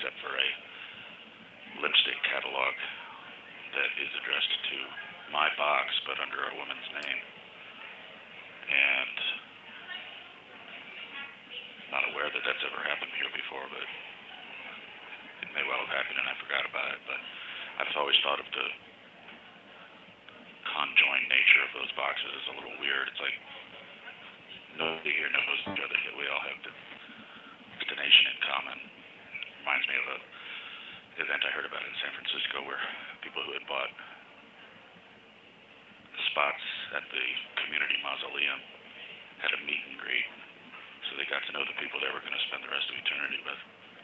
except for a lipstick catalog that is addressed to my box, but under a woman's name. And not aware that that's ever happened here before, but it may well have happened and I forgot about it. But I've always thought of the conjoined nature of those boxes as a little weird. It's like nobody here knows each other, yet we all have the destination in common. Reminds me of a event I heard about in San Francisco where people who had bought spots at the community mausoleum had a meet and greet, so they got to know the people they were going to spend the rest of eternity with.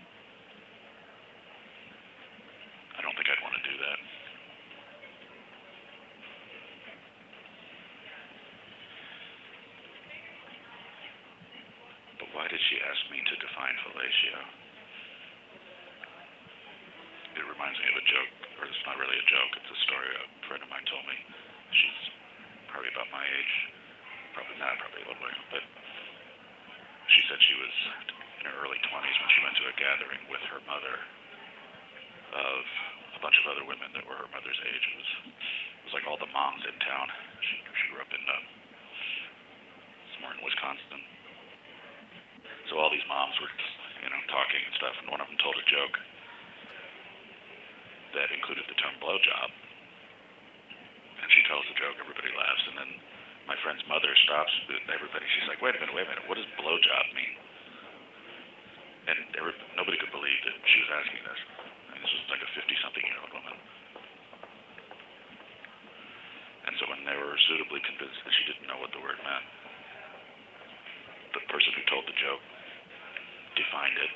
I don't think I'd want to do that. But why did she ask me to define fellatio? It reminds me of a joke, or it's not really a joke, it's a story a friend of mine told me. She's probably about my age, probably not, probably a little bit, but she said she was in her early 20s when she went to a gathering with her mother of a bunch of other women that were her mother's age. It was like all the moms in town. She grew up in somewhere in Wisconsin. So all these moms were, talking and stuff, and one of them told a joke that included the term blowjob. And she tells the joke, everybody laughs, and then my friend's mother stops everybody. She's like, wait a minute, what does blowjob mean? And nobody could believe that she was asking this. And this was like a 50-something-year-old woman. And so when they were suitably convinced that she didn't know what the word meant, the person who told the joke defined it.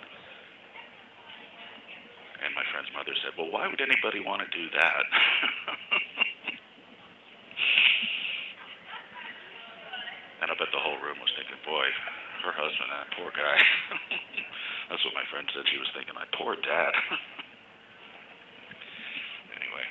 And my friend's mother said, well, why would anybody want to do that? And I bet the whole room was thinking, boy, her husband, that poor guy. That's what my friend said she was thinking, my poor dad. Anyway.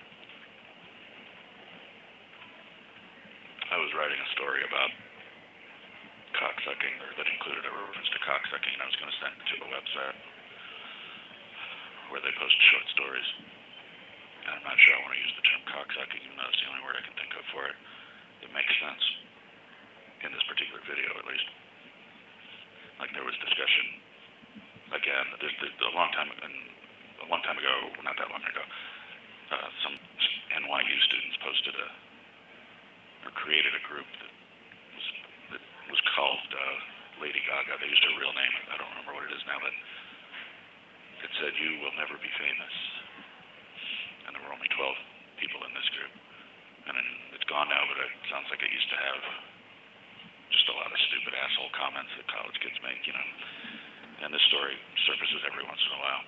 I was writing a story about cocksucking, or that included a reference to cocksucking, and I was going to send it to a website where they post short stories. And I'm not sure I want to use the term cocksucking, even though it's the only word I can think of for it. It makes sense. In this particular video, at least. Like there was discussion, again, a long time ago, not that long ago, some NYU students posted or created a group that was called Lady Gaga. They used her real name. I don't remember what it is now, but it said, "You will never be famous." And there were only 12 people in this group. And it's gone now, but it sounds like it used to have just a lot of stupid asshole comments that college kids make, And this story surfaces every once in a while.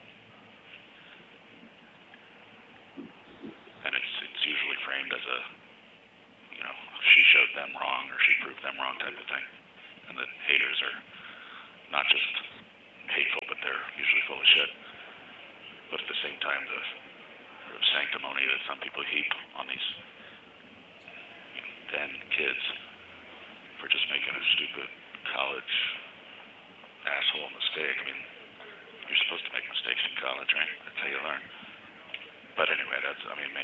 And it's usually framed as a, she showed them wrong or she proved them wrong type of thing. And the haters are not just hateful, but they're usually full of shit. But at the same time, the sort of sanctimony that some people heap on these then kids for just making a stupid college asshole mistake. I mean, you're supposed to make mistakes in college, right? That's how you learn. But anyway, that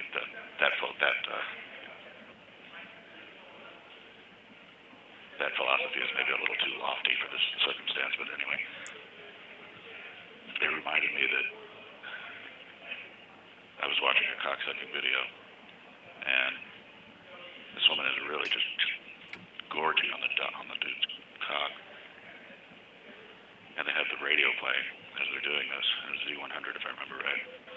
philosophy is maybe a little too lofty for this circumstance. But anyway, it reminded me that I was watching a cocksucking video, and this woman is really just gorging on the dude's cock, and they have the radio playing as they're doing this. It was Z100, if I remember right.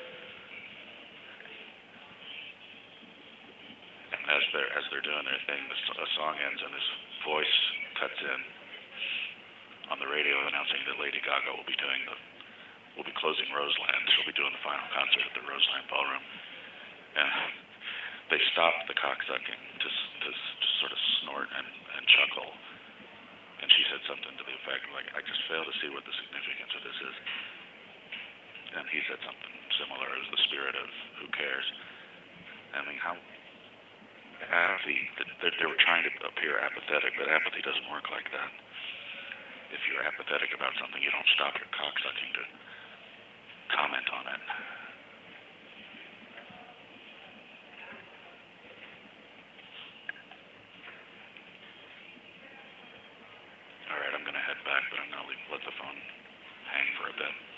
And as they're doing their thing, the song ends, and this voice cuts in on the radio announcing that Lady Gaga will be closing Roseland. She'll be doing the final concert at the Roseland Ballroom, and they stopped the cocksucking to sort of snort and chuckle. And she said something to the effect like, I just fail to see what the significance of this is. And he said something similar. It was the spirit of who cares. I mean, how apathy, they were trying to appear apathetic, but apathy doesn't work like that. If you're apathetic about something, you don't stop your cocksucking to comment on it. Alright, I'm going to head back, but I'm going to let the phone hang for a bit.